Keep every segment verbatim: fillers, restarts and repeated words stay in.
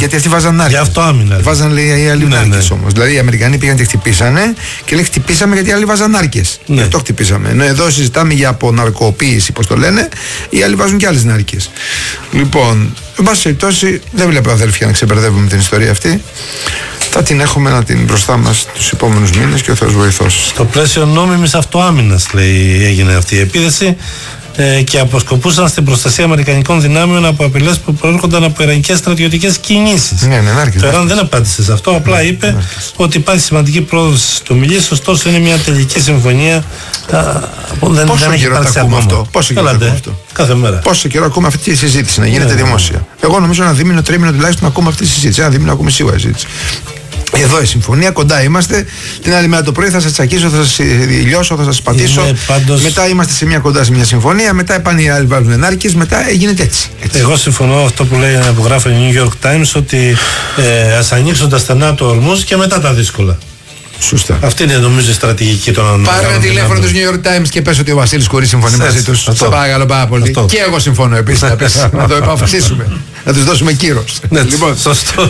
Γιατί αυτοί βάζαν νάρκες. Για αυτό άμυνα. Βάζαν, λέει, οι άλλοι ναι, νάρκες ναι. όμως. Δηλαδή οι Αμερικανοί πήγαν και χτυπήσανε και λέει χτυπήσαμε γιατί οι άλλοι βάζαν νάρκες. Ναι. Αυτό χτυπήσαμε. Ενώ εδώ συζητάμε για αποναρκοποίηση, πώς το λένε, οι άλλοι βάζουν και άλλες νάρκες. Λοιπόν, εν πάση περιπτώσει, δεν βλέπω αδέλφια να ξεμπερδεύουμε την ιστορία αυτή. Θα την έχουμε να την μπροστά μας τους επόμενους μήνες και ο Θεός βοηθός. Στο πλαίσιο νόμιμης αυτοάμυνας, λέει, έγινε αυτή η επίθεση ε, και αποσκοπούσαν στην προστασία αμερικανικών δυνάμεων από απειλές που προέρχονταν από ιρανικές στρατιωτικές κινήσεις. Ναι, ναι, νάρκες, το Ιράν δεν απάντησε σε αυτό, απλά ναι, είπε νάρκες. Ότι υπάρχει σημαντική πρόοδος στο μιλής, ωστόσο είναι μια τελική συμφωνία α, που δεν, πόσο δεν έχει υπάρξει ακόμα. Αυτό, πόσο καιρό ακούμε αυτό. Κάθε μέρα. Πόσο καιρό ακούμε αυτή τη συζήτηση να γίνεται ναι, δημόσια. Ναι. Εγώ νομίζω ένα δίμηνο, τρίμηνο τουλάχιστον ακούμε αυτή τη συζήτηση. Ένα δίμηνο ακούμε σίγουρα συζήτηση. Εδώ η συμφωνία, κοντά είμαστε. Την άλλη μέρα το πρωί θα σας τσακίσω, θα σας λιώσω, θα σας πατήσω. Πάντως... Μετά είμαστε σε μια κοντά σε μια συμφωνία. Μετά πάνε οι άλλοι βάλουν ενάρκες. Μετά γίνεται έτσι, έτσι. Εγώ συμφωνώ αυτό που λέει που γράφει η New York Times ότι ε, ας ανοίξουν τα στενά του ορμούς και μετά τα δύσκολα. Σωστά. Αυτή είναι νομίζω η στρατηγική των ανθρώπων. Πάρε ένα τηλέφωνο του New York Times και πες ότι ο Βασίλης Κουρί συμφωνεί μαζί τους. Σε παρακαλώ πάρα πολύ. Αυτό. Και εγώ συμφωνώ επίσης. Να το επαυξήσουμε. Να τους δώσουμε κύρος. Ναι, λοιπόν, σωστός.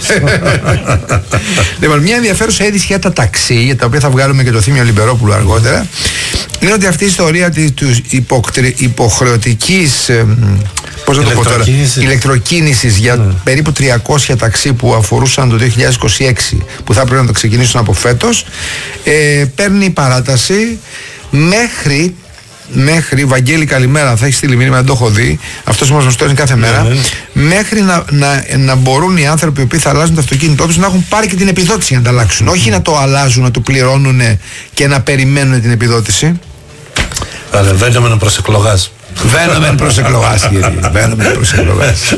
Λοιπόν, μια ενδιαφέρουσα είδηση για τα ταξί, για τα οποία θα βγάλουμε και το Θήμιο Λιμπερόπουλο αργότερα, είναι ότι αυτή η ιστορία της υποχρεωτικής πώς να το πω τώρα, ηλεκτροκίνησης για ναι. περίπου τριακόσια ταξί που αφορούσαν το δύο χιλιάδες είκοσι έξι, που θα πρέπει να το ξεκινήσουν από φέτος, ε, παίρνει παράταση μέχρι μέχρι, Βαγγέλη καλημέρα, θα έχει στείλει μήνυμα, δεν το έχω δει, αυτός μας μας στέλνει κάθε μέρα, ναι, ναι. μέχρι να, να, να μπορούν οι άνθρωποι οι οποίοι θα αλλάζουν το αυτοκίνητό τους να έχουν πάρει και την επιδότηση για να τα αλλάξουν, mm. όχι να το αλλάζουν, να το πληρώνουν και να περιμένουν την επιδότηση. Άρα βαίνουμε προς εκλογάς. Βαίνουμε προς εκλογάς, κύριε, βαίνουμε προς εκλογάς.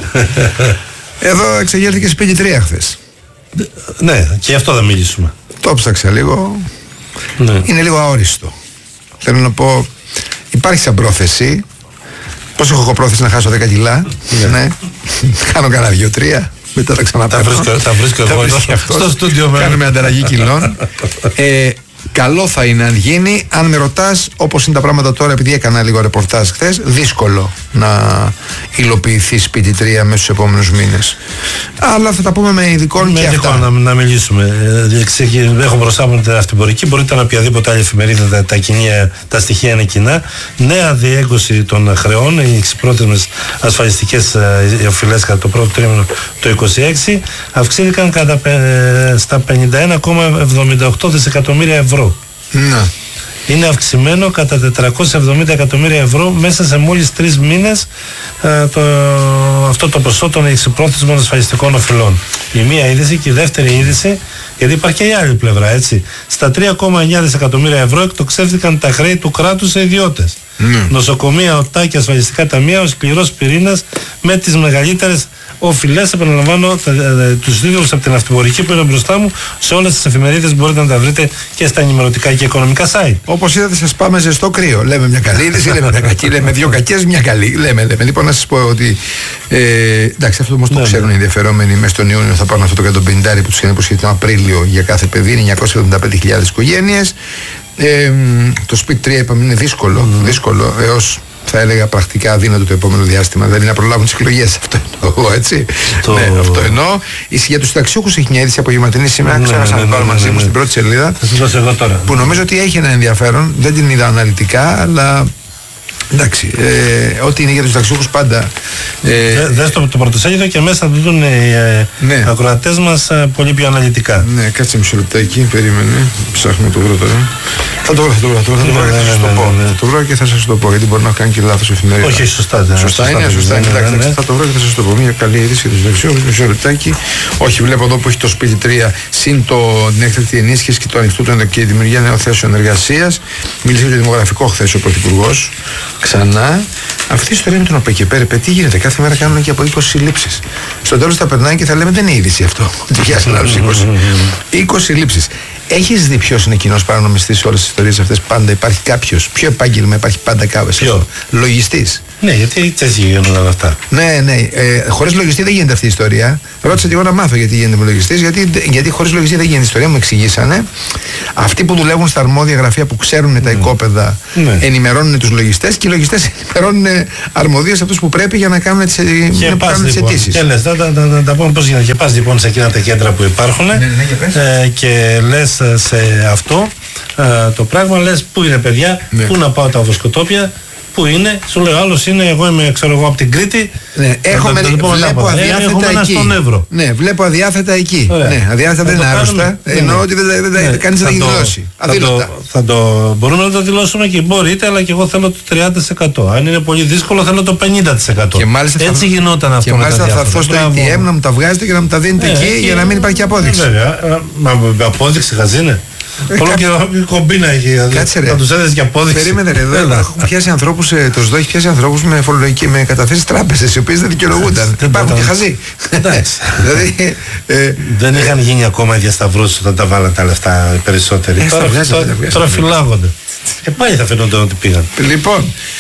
Εδώ εξεγέρθηκε σπίτι τρία χθες. Ναι, και γι' αυτό δεν μιλήσουμε. Το ψάξα λίγο, ναι. είναι λίγο αόριστο. Θέλω να πω, υπάρχει σαν πρόθεση. Πώς έχω πρόθεση να χάσω δέκα κιλά. Ναι. ναι. Κάνω κανένα δύο τρία. Μετά τα ξαναπαίρνω. Θα βρίσκω εγώ εδώ στο στούντιο. Κάνουμε ανταλλαγή κιλών. ε, Καλό θα είναι αν γίνει. Αν με ρωτάς, όπως είναι τα πράγματα τώρα, επειδή έκανα λίγο ρεπορτάζ χθες, δύσκολο να υλοποιηθεί σπίτι τρία μέσα στους επόμενους μήνες. Αλλά θα τα πούμε με ειδικών με και ειδικό αυτά. Να, να μιλήσουμε. Έχω μπροστά μου την αυτοπορική. Μπορείτε να οποιαδήποτε άλλη εφημερίδα, τα, τα, κοινία, τα στοιχεία είναι κοινά. Νέα διέγκωση των χρεών, οι εξυπρότιμες ασφαλιστικές οφειλές κατά το πρώτο τρίμηνο το είκοσι έξι αυξήθηκαν κατά, στα πενήντα ένα κόμμα εβδομήντα οκτώ δισεκατομμύρια ευρώ. Να. Είναι αυξημένο κατά τετρακόσια εβδομήντα εκατομμύρια ευρώ μέσα σε μόλις τρεις μήνες α, το, αυτό το ποσό των εξυπρόθεσμων ασφαλιστικών οφειλών. Η μία είδηση και η δεύτερη είδηση, γιατί υπάρχει και η άλλη πλευρά, έτσι. Στα τρία κόμμα εννιά δισεκατομμύρια ευρώ εκτοξεύτηκαν τα χρέη του κράτους σε ιδιώτες. Mm. Νοσοκομεία, ΟΤΑ και ασφαλιστικά ταμεία, ο σκληρός πυρήνας με τις μεγαλύτερες οφειλές, επαναλαμβάνω, τους τίτλους από την αυτοπορική που είναι μπροστά μου. Σε όλες τις εφημερίδες μπορείτε να τα βρείτε και στα ενημερωτικά και οικονομικά site. Όπως είδατε, σας πάμε ζεστό κρύο. Λέμε μια καλή είδηση, λέμε μια κακή, λέμε δύο κακές, μια καλή. Λέμε, λέμε. Λοιπόν, να σας πω ότι. Ε, εντάξει, αυτό όμως το ξέρουν οι ενδιαφερόμενοι. Μέσα στον Ιούνιο θα πάρουν αυτό το εκατόν πενήντα που τους είχαν υποσχεθεί τον Απρίλιο για κάθε παιδί, εννιακόσιες εβδομήντα πέντε χιλιάδες οικογένειες. Ε, το σπίτι τρία είπαμε είναι δύσκολο, mm. δύσκολο έως θα έλεγα πρακτικά αδύνατο το επόμενο διάστημα. Δηλαδή να προλάβουν τις εκλογές. Αυτό εννοώ, έτσι. Το... Ναι, αυτό εννοώ. Για τους συνταξιούχους έχει μια είδηση απογευματινή σήμερα. Ξέχασα να την πάρω μαζί μου στην πρώτη σελίδα. Που νομίζω ότι έχει ένα ενδιαφέρον. Δεν την είδα αναλυτικά, αλλά. Εντάξει, ε, ό,τι είναι για τους ταξιούχους πάντα. Ε, Δες το, το πρωτοσέλιδο και μέσα θα το δουν οι ε, ναι. ακροατές μας ε, πολύ πιο αναλυτικά. Ναι, κάτσε μισό λεπτάκι, περίμενε. Ψάχνουμε το βρω τώρα. Θα το βρω, θα το βρω, θα το βρω, θα το βρω, θα σας το πω. Θα το βρω και θα σας το πω, γιατί μπορεί να κάνει και λάθος εφημερίδα. Όχι, σωστά. Σωστά, σωστά είναι, σωστά είναι. Εντάξει, θα το βρω και θα σας το πω. Μια καλή είδηση για τους ταξιούχους, μισό λεπτάκι. Όχι, βλέπω εδώ που έχει το σπίτι τρία συν την έκτακτη ενίσχυση και το ανοιχτό του και η δημιουργία νέων θέσεων εργασίας. Μίλησε για το δημογραφικό χθες ο Πρωθυπουργός. Ξανά, αυτή η ιστορία με τον ΟΠΕΚΕΠΕ, τι γίνεται, κάθε μέρα κάνουν και από είκοσι συλλήψεις. Στο τέλος θα περνάει και θα λέμε δεν είναι είδηση αυτό. είκοσι. είκοσι συλλήψεις. Έχεις δει ποιος είναι κοινός παρανομιστής σε όλες τις ιστορίες αυτές? Πάντα υπάρχει κάποιος. Ποιο επάγγελμα υπάρχει πάντα κάποιος? Ποιο? Λογιστής. Ναι, γιατί έτσι γίνονταν αυτά. Ναι, ναι. Ε, χωρίς λογιστή δεν γίνεται αυτή η ιστορία. Ρώτησα και εγώ να μάθω γιατί γίνεται με λογιστής. Γιατί, γιατί χωρίς λογιστή δεν γίνεται η ιστορία, μου εξηγήσανε. Αυτοί που δουλεύουν στα αρμόδια γραφεία που ξέρουν τα οικόπεδα ναι. ενημερώνουν τους λογιστές και οι λογιστές ενημερώνουν αρμοδίως αυτούς που πρέπει για να κάνουν τις αιτήσεις. Και λες, να τα πούμε πώς γίνεται. Και πας λοιπόν σε εκείνα τα κέντρα που υπάρχουν ναι, ναι, ε, και λες σε αυτό ε, το πράγμα, λες πού είναι παιδιά, ναι. πού να πάω τα βοσκοτόπια. Πού είναι, σου λέει άλλος είναι, εγώ είμαι ξέρω εγώ από την Κρήτη. Ναι, έχω με, βλέπω αδιάθετα ε, εκεί. Ναι, βλέπω αδιάθετα εκεί. Ωραία. Ναι, αδιάθετα δεν είναι άρρωστα. Εννοώ ότι ναι. κανείς δεν θα δηλώσει. Θα το, θα το, μπορούμε να το δηλώσουμε και μπορείτε, αλλά και εγώ θέλω το τριάντα τοις εκατό. Αν είναι πολύ δύσκολο, θέλω το πενήντα τοις εκατό. Έτσι θα, γινόταν αυτό. Και μάλιστα θα έρθω στο έι τι εμ να μου τα βγάζετε και να μου τα δίνετε εκεί για να μην υπάρχει απόδειξη. Βέβαια. Μα απόδειξη χαζίνε. Όλο και κομπίνα έχει. Κάτσε ρε. Θα τους έδεσαι και απόδειξη. Περίμενε ρε εδώ. Έχουν πιάσει ανθρώπους, το ΣΔΟ έχει πιάσει ανθρώπους με φορολογική, με καταθέσεις τράπεζες, οι οποίες δεν δικαιολογούνταν. Υπάρχουν και χαζοί. Δηλαδή. Δεν είχαν γίνει ακόμα οι διασταυρώσεις όταν τα βάλαν τα λεφτά οι περισσότεροι. Τώρα φυλάγονται. Και πάλι θα φαινόταν ότι πήγαν. Λοιπόν,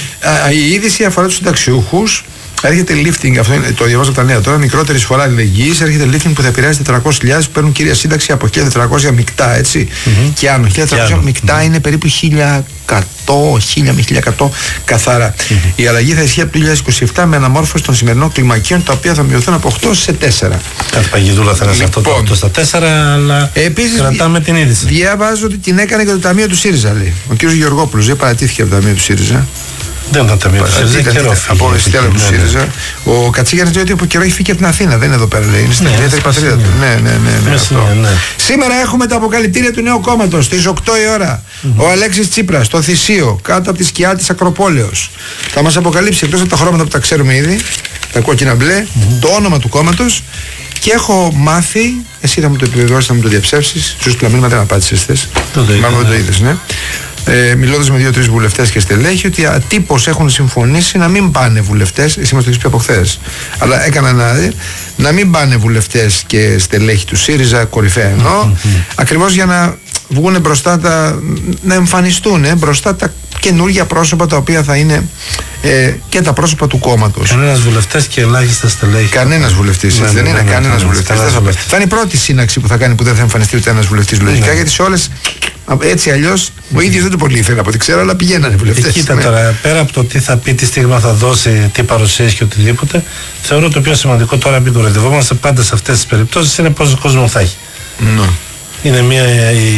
η είδηση αφορά τους συνταξιούχους. Έρχεται lifting, αυτό είναι, το διαβάζω από τα νέα τώρα, μικρότερη εισφορά αλληλεγγύης, έρχεται lifting που θα επηρεάσει τετρακόσιες χιλιάδες που παίρνουν κύρια σύνταξη από χίλια τετρακόσια μεικτά, έτσι. Mm-hmm. Και άνω, χίλια τετρακόσια μεικτά mm-hmm. είναι περίπου χίλια εκατό, χίλια με χίλια εκατό καθαρά. Mm-hmm. Η αλλαγή θα ισχύει από το δύο χιλιάδες είκοσι επτά με αναμόρφωση των σημερινών κλιμακίων, τα οποία θα μειωθούν από οκτώ σε τέσσερα. Κάτι παγιδούλα θα είναι σε αυτό το οκτώ στα τέσσερα, αλλά επίσης, κρατάμε την είδηση. Διαβάζω ότι την έκανε και το Ταμείο του ΣΥΡΙΖΑ, λέει. Ο κ. Γεωργόπουλος δεν παρατήθηκε από το Ταμείο του ΣΥΡΙΖΑ. Δεν ήταν ταμείο του ΣΥΡΙΖΑ. Από εστιατόριο του ΣΥΡΙΖΑ. Ο Κατσίγιαννης λέει ότι από καιρό έχει φύγει από την Αθήνα. Δεν είναι εδώ πέρα, λέει. Είναι στην ιδιαίτερη πατρίδα του. Ναι, ναι, ναι. Σήμερα έχουμε τα αποκαλυπτήρια του νέου κόμματος στις οκτώ η ώρα. Ο Αλέξης Τσίπρας στο Θησίο, κάτω από τη σκιά της Ακροπόλεως. Θα μας αποκαλύψει εκτός από τα χρώματα που τα ξέρουμε ήδη, τα κόκκινα μπλε, το όνομα του κόμματος. Και έχω μάθει, εσύ θα μου το επιβεβαιώσεις, θα μου το διαψεύσεις. Σου στείλα μήνυμα, δεν απάντησες χθες. Μάλλον δεν το είδες, ναι. Ε, μιλώντας με δύο-τρεις βουλευτές και στελέχη, ότι ατύπως έχουν συμφωνήσει να μην πάνε βουλευτές. Εσύ μας το έχεις πει από χθες. Αλλά έκανα να, να μην πάνε βουλευτές και στελέχη του ΣΥΡΙΖΑ, κορυφαία εννοώ, ακριβώς για να βγουν μπροστά, τα, να εμφανιστούν ε, μπροστά τα καινούργια πρόσωπα τα οποία θα είναι ε, και τα πρόσωπα του κόμματος. Κανένας βουλευτές και ελάχιστα στελέχη. Κανένας βουλευτής, ναι, δεν ναι, είναι ναι, κανένας ναι, βουλευτής. Ναι, ναι, θα είναι η πρώτη σύναξη που θα κάνει που δεν θα εμφανιστεί ούτε ένας βουλευτής λογικά, ναι. γιατί σε όλες. Έτσι αλλιώς ο ίδιος δεν το πολύ ήθελε από ό,τι ξέρω, αλλά πηγαίνανε οι βουλευτές. Κοίτα ναι. τώρα, πέρα από το τι θα πει, τι στίγμα θα δώσει, τι παρουσίαση και οτιδήποτε, θεωρώ το πιο σημαντικό τώρα, μην κοροϊδευόμαστε πάντα σε αυτές τις περιπτώσεις, είναι πόσο κόσμο θα έχει. Ναι. Είναι μια, η,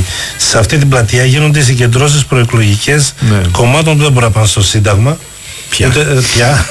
σε αυτή την πλατεία γίνονται οι συγκεντρώσεις προεκλογικές ναι. κομμάτων που δεν μπορούν να πάνε στο Σύνταγμα. Ποια. Ούτε, πια.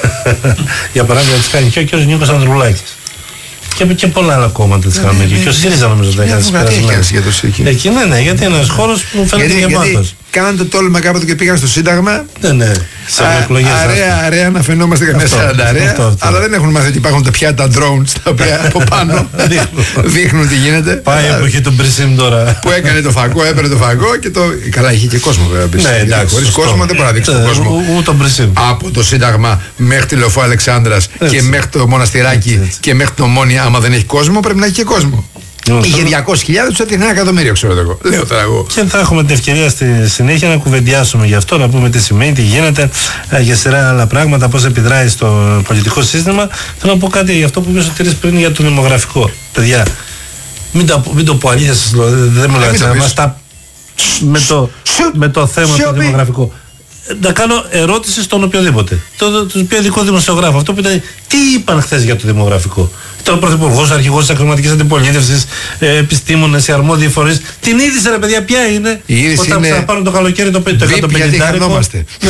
Για παράδειγμα, της κάνει και ο κ. Νίκος Ανδρουλάκης. Και, και πολλά άλλα κόμματα της κάνουμε εκεί. Και ο ΣΥΡΙΖΑ νομίζω ότι έκανε περασμένες. Εκεί ναι, ναι, γιατί είναι ένας χώρος που φαίνεται γεμάτος. Κάναν το τόλμα κάποτε και πήγαν στο Σύνταγμα. Ναι, ναι. Σε εκλογές. Αρέα, αρέα να φαινόμαστε καμιά σαράντα αρέα. Αλλά δεν έχουν μάθει ότι υπάρχουν τα πιάτα drones τα οποία από πάνω δείχνουν τι γίνεται. Πάει η εποχή του Μπρισίμ τώρα. Που έκανε το φαγό, έπαιρνε το φαγό και το. Καλά, είχε και κόσμο βέβαια. Ναι, εντάξει. Χωρίς κόσμο δεν μπορεί να δείξει τον κόσμο. Από το Σύνταγμα μέχρι τη Λεωφόρο Αλεξάνδρας και μέχρι το Μοναστηράκι και μέχρι το Ομόνια, άμα δεν έχει κόσμο, πρέπει να έχει και κόσμο. Είχε διακόσιες χιλιάδες, του έτυχε ένα εκατομμύριο, ξέρω εγώ. Λέω τώρα εγώ. Και θα έχουμε την ευκαιρία στη συνέχεια να κουβεντιάσουμε γι' αυτό, να πούμε τι σημαίνει, τι γίνεται, για σειρά άλλα πράγματα, πώς επιδράει στο πολιτικό σύστημα. Θέλω να πω κάτι για αυτό που είπε ο Σωτήρης πριν για το δημογραφικό. Παιδιά, μην, τα, μην το πω αλήθεια σας, δεν μου λέτε να μας τα. Με το, με το θέμα το δημογραφικό. Να κάνω ερώτηση στον οποιοδήποτε. Το, το πιο ειδικό δημοσιογράφο. Αυτό που ήταν, τι είπαν χθες για το δημογραφικό. Τον πρωθυπουργός, αρχηγός της ακροματικής αντιπολίτευσης, ε, επιστήμονες, οι αρμόδιοι φορείς. Την είδηση ρε παιδιά, ποια είναι. Η είδηση όταν είναι. Θα πάρουν το καλοκαίρι το εκατόν πενήντα. Ναι.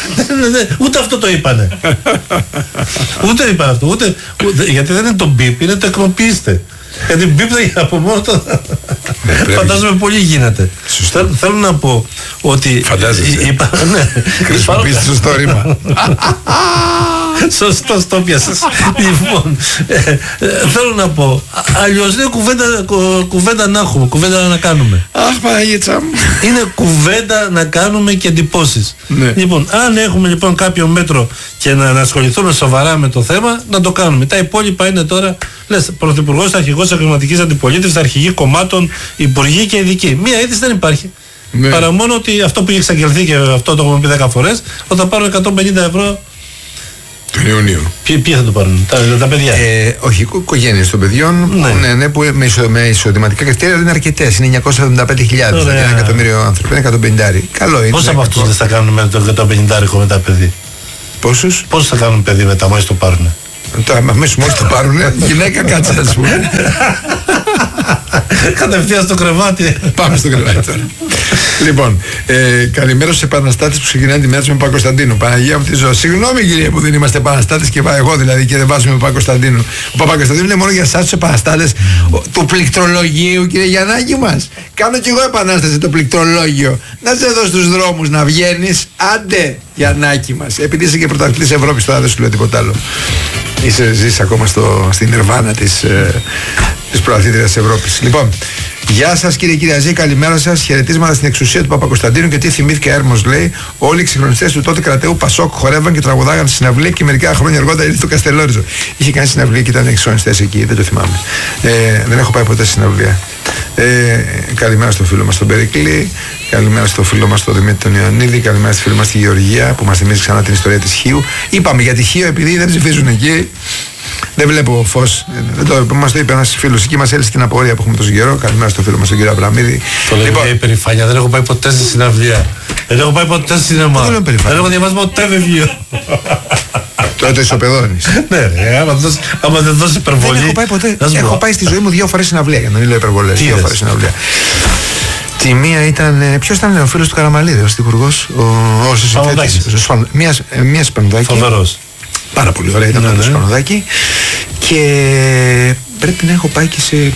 Ούτε αυτό το είπανε. Ούτε είπαν αυτό. Ούτε, ούτε, γιατί δεν είναι το μπιπ, είναι το εκνοποιήστε. Γιατί μπίπτα από μόνο το. Φαντάζομαι πολύ γίνεται. Θέλω να πω ότι. Φαντάζεσαι. Χρησιμοποιήστε σωστό ρήμα. Σωστό το πιάσες. Λοιπόν, θέλω να πω, αλλιώς είναι κουβέντα να έχουμε, κουβέντα να κάνουμε. Αχ, Παναγίτσα μου. Είναι κουβέντα να κάνουμε και εντυπώσεις. Λοιπόν, αν έχουμε λοιπόν κάποιο μέτρο και να ασχοληθούμε σοβαρά με το θέμα, να το κάνουμε. Τα υπόλοιπα είναι τώρα, λες, πρωθυπουργός, αρχηγός ακροματικής αντιπολίτευσης, αρχηγοί κομμάτων, υπουργοί και ειδικοί. Μία είδηση δεν υπάρχει. Ναι. Παρά μόνο ότι αυτό που έχει εξαγγελθεί και αυτό το έχουμε πει δέκα φορές, ότι θα πάρουν εκατόν πενήντα ευρώ Τον Ιουνίου. Ποιοι, ποιοι θα το πάρουν, τα, τα παιδιά. Ε, όχι, οικογένειες των παιδιών. Ναι, ναι, ναι, που με, ισο, με εισοδηματικά κριτήρια είναι αρκετές. Είναι εννιακόσιες εβδομήντα πέντε χιλιάδες. Δηλαδή ένα εκατομμύριο άνθρωποι. Είναι εκατόν πενήντα. Καλό είναι. Πόσοι από αυτούς δεν θα κάνουν με το εκατόν πενήντα μετά παιδί. Πόσους? Πόσους θα κάνουν παιδί μετά, μόλις το πάρουν. Τώρα, αμέσως μόλις το πάρουν, γυναίκα κάτσε να σου πούμε. Κατευθείαν στο κρεβάτι. Πάμε στο κρεβάτι τώρα. Λοιπόν, ε, καλημέρα στους επαναστάτες που ξεκινάνε τη μέρα τους με Παπα-Κωνσταντίνου. Παναγία μου τη ζω. Συγγνώμη κύριε που δεν είμαστε επαναστάτες και πάω εγώ δηλαδή και δεν βάζουμε Παπα-Κωνσταντίνου. Ο Παπα-Κωνσταντίνου είναι μόνο για εσάς τους επαναστάτες του πληκτρολογίου, κύριε Γιαννάκη μας. Κάνω κι εγώ επανάσταση το πληκτρολόγιο. Να σε δω στους δρόμους να βγαίνεις. Άντε, Γιαννάκη μας. Επειδή είσαι και πρωταθλητής Ευρώπης, τώρα δεν σου λέω τίποτα άλλο. Είσαι, ζεις ακόμα στο, στην Νιρβάνα της, ε, της πρωταθλήτριας της Ευρώπης. Λοιπόν, γεια σας κύριε Κυριαζή, καλημέρα σας. Χαιρετίσματα στην εξουσία του Παπα-Κωνσταντίνου και τι θυμήθηκε Έρμος, λέει. Όλοι οι εξυγχρονιστές του τότε κρατεού Πασόκ χορεύαν και τραγουδάγαν στη συναυλία και μερικά χρόνια αργότερα ήρθε στο Καστελόριζο. Είχε κάνει συναυλία και ήταν εξυγχρονιστές εκεί, δεν το θυμάμαι. Ε, δεν έχω πάει ποτέ στη συναυλία. Ε, καλημέρα στο φίλο μας τον Περικλή. Καλημέρα στο φίλο μας τον Δημήτρη τον Ιωαννίδη. Καλημέρα στη φίλη μας τη Γεωργία που μας θυμίζει ξανά την ιστορία της Χίου. Είπαμε για τη Χίο επειδή δεν ψηφίζουν εκεί. Δεν βλέπω φως. Δεν το, μας το είπε ένας φίλος εκεί, μας έλυσε την απορία που έχουμε τόσο καιρό. Καλημέρα στο φίλο μας τον κύριο Αβραμίδη. Το λέει λοιπόν, υπερηφάνεια, δεν έχω πάει ποτέ στη συναυλία. Δεν έχω πάει ποτέ στη σινεμά. Δεν, δεν έχω διαβάσει ποτέ βιβλίο. Τώρα το ισοπεδώνεις. Ναι, ρε, άμα δεν δώσει υπερβολή. Δεν έχω πάει ποτέ. Έχω πάει στη ζωή μου δύο φορές συναυλία για να μην λέω υπερβολές. Δύο φορές συναυλία. Τη μία ήταν. Ποιος ήταν ο φίλος του Καραμαλίδη, ο Στιχουργός, ο συνθέτης. Μία Σπανουδάκη. Φοβερός. Πάρα πολύ ωραία ήταν το Σπανουδάκη. Και πρέπει να έχω πάει και σε.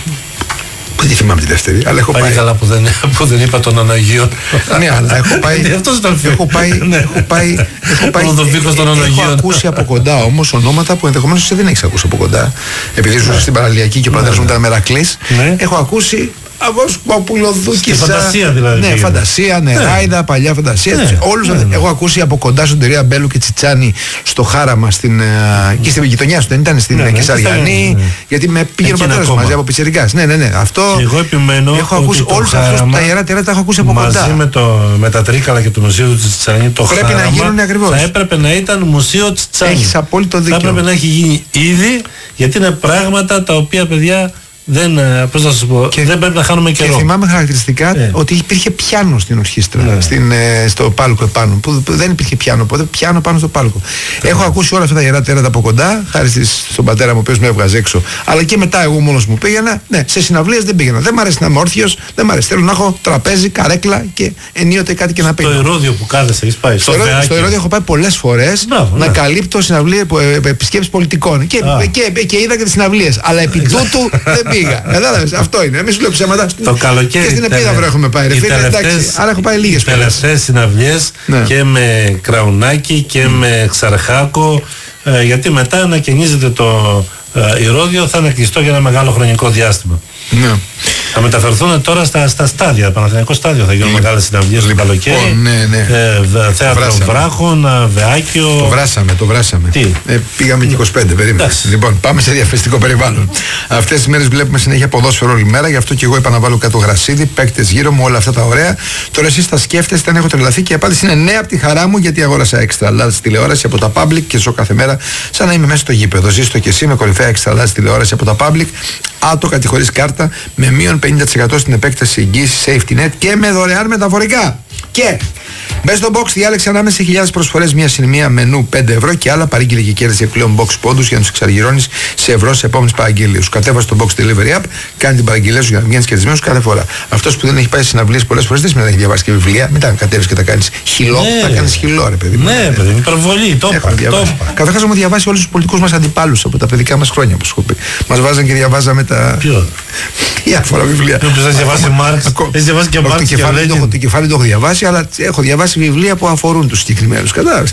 Δεν θυμάμαι τη δεύτερη, αλλά έχω πάει. Πάει καλά που δεν, που δεν είπα τον Αναγίων. Ναι, αλλά έχω πάει. Αυτός ήταν φίλος. Έχω πάει. Έχω πάει. Έχω πάει. Έχω ακούσει από κοντά όμως ονόματα που ενδεχομένως εσύ δεν έχεις ακούσει από κοντά. Επειδή ζούσα στην Παραλιακή και ο πατέρας μου ήταν Μερακλής. Έχω ακούσει. Από Παπουλοδούκησα. Φαντασία δηλαδή. Ναι, φαντασία, νεράιδα, παλιά φαντασία. Ναι, όλους, ναι, ναι. Έχω ακούσει από κοντά στον Τερία Μπέλου και Τσιτσάνι στο Χάραμα στην, και στην γειτονιά σου. Δεν ήταν στην ναι, Κεσαριανή. Ναι, ναι. Γιατί με πήγε ο πατέρας μαζί από Πιτσιρικάς. Ναι, ναι, ναι. Αυτό. Εγώ επιμένω. Έχω ακούσει όλους αυτούς τα ιερά τερά τα έχω ακούσει από κοντά. Μαζί με, το, με τα Τρίκαλα και το Μουσείο του Τσιτσάνι. Το πρέπει Χάραμα, να γίνουν ακριβώς. Θα έπρεπε να ήταν Μουσείο Τσιτσάνι. Έχεις απόλυτο δίκιο. Θα έπρεπε να έχει γίνει ήδη γιατί είναι πράγματα τα οποία παιδιά. Δεν, πώς να σας πω, και, δεν πρέπει να χάνουμε καιρό. Και θυμάμαι χαρακτηριστικά ε. ότι υπήρχε πιάνο στην ορχήστρα, ναι. στην, ε, στο πάλκο επάνω. Που, που δεν υπήρχε πιάνο, οπότε πιάνο πάνω στο πάλκο. Ε. Έχω ακούσει όλα αυτά τα ιερά τέρατα από κοντά, χάρη στον πατέρα μου, ο οποίος με έβγαζε έξω. Αλλά και μετά εγώ μόνος μου πήγαινα. Ναι, σε συναυλίες δεν πήγαινα. Δεν μ' αρέσει να είμαι όρθιος, δεν μ' αρέσει. Θέλω να έχω τραπέζι, καρέκλα και ενίοτε κάτι και να πίνω. Στο Ηρώδιο που κάθεσαι, έχεις πάει. Στο, στο Ηρώδιο έχω πάει πολλές φορές να καλύπτω επισκέψεις πολιτικών. Και, και, και είδα και τις συναυλίες. Αλλά επί τούτου δεν πήγα. Κατάλαβες. Αυτό είναι. Εμείς σου λέω ψέματα. Το καλοκαίρι. Και στην Επίδαυρο έχουμε πάει. Ρε φίλε, εντάξει. Άρα έχω πάει λίγες φορές. Τελευταίες συναυλίες ναι. και με Κραουνάκι και mm. με Ξαρχάκο. Ε, γιατί μετά ανακαινίζεται το ε, Ηρώδιο, θα είναι κλειστό για ένα μεγάλο χρονικό διάστημα. Ναι. Θα μεταφερθούν τώρα στα, στα στάδια. Παναθηναϊκό στάδιο θα γίνουν mm. μεγάλες συναυλίες το καλοκαίρι. Oh, ναι, ναι. Ε, θέατρο Βράχων, Βεάκιο. Το βράσαμε, το βράσαμε. Τι? Ε, πήγαμε και είκοσι πέντε, περίμενε. Λοιπόν, πάμε σε διαφημιστικό περιβάλλον. Αυτές τις μέρες βλέπουμε συνέχεια ποδόσφαιρο όλη μέρα, γι' αυτό και εγώ επαναβάλλω κάτω γρασίδι, παίκτες γύρω μου, όλα αυτά τα ωραία. Τώρα εσείς τα σκέφτεστε αν έχω τρελαθεί και η απάντηση είναι ναι από τη χαρά μου, γιατί αγόρασα extra large τηλεόραση από τα public και ζω κάθε μέρα σαν να είμαι μέσα στο γήπεδο. Ζήστο και εσύ με κορυφαία extra large τηλεόραση από τα public. Άτο κατηγορείς κάρτα με μείον πενήντα τοις εκατό στην επέκταση εγγύηση safety net και με δωρεάν μεταφορικά. Και μπες στο box, διάλεξε ανάμεσα σε χιλιάδες προσφορές μία συν μία μενού πέντε ευρώ και άλλα. Παρήγγειλε και κέρδισε επιπλέον box πόντους για να τους εξαργυρώνεις σε ευρώ σε επόμενες παραγγελίες. Κατέβασε το box delivery app, κάνει την παραγγελία σου για να βγαίνεις κερδισμένος κάθε φορά. Αυτός που δεν έχει πάει σε συναυλίες πολλές φορές δεν σημαίνει να έχει διαβάσει και βιβλία. Μην τα κατέβεις και τα κάνεις χυλό, ναι, τα κάνεις χυλό, ρε παιδί. Ναι, παιδί, με υπερβολή, το είπα. Καταρχάς έχουμε διαβάσει όλους τους πολιτικούς μας αντιπάλους από τα παιδικά μας χρόνια που σου πει. Μας βάζαν και διαβάζαμε τα. Ποιο? Διάφορα βιβλία. Έχει διαβάσει Μάρξ, έχει διαβάσει και Μάρξ. Το κεφάλι το έχω διαβάσει, αλλά έχω διαβάσει βιβλία που αφορούν τους συγκεκριμένους. Κατάλαβες.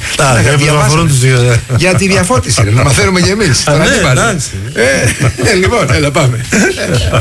Για τη διαφώτιση, να μαθαίνουμε κι εμείς. Ναι, εντάξει. Λοιπόν, έλα πάμε.